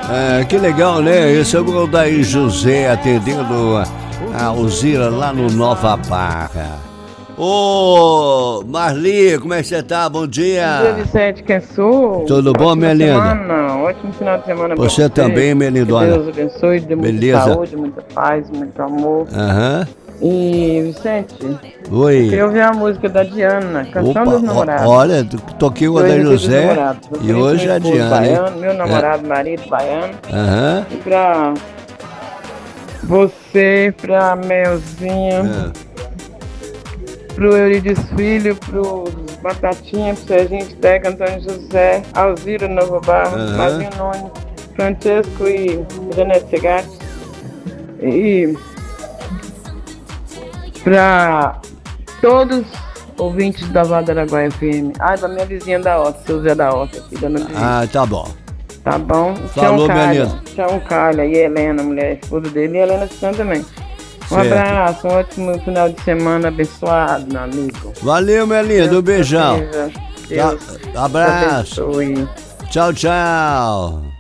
Que legal, né? Esse é o Goldaí José atendendo a Alzira lá no Nova Barra. Ô, Marli, como é que você tá? Bom dia. Bom dia, Vicente, quem sou? Tudo bom, minha linda? Ótimo final de semana. Você também, minha lindona. Que Deus abençoe, dê muita saúde, muita paz, muito amor. E, Vicente, oi. Eu queria ouvir a música da Diana, Canção dos Namorados. Olha, toquei o da José e hoje é a Diana. Baiano, meu namorado, marido baiano. E pra você, pra Melzinha, pro Eurides Filho, pro Batatinha, pro Serginho Steca, Antônio José, Alzira Nova Barra, Mazinho Nunes, Francesco e Janete Segatti. E pra todos ouvintes da Vada Araguaia FM. Pra minha vizinha da Horta, seu Zé da Horta, aqui, dona Vizinha. Tá bom. Tá bom? Falou, menino. Tchau, Calha e Helena, mulher, esposa dele, e Helena Santana também. Um abraço, um ótimo final de semana abençoado, meu amigo. Valeu, minha linda, um beijão. Deus Abraço. abençoe. Tchau, tchau.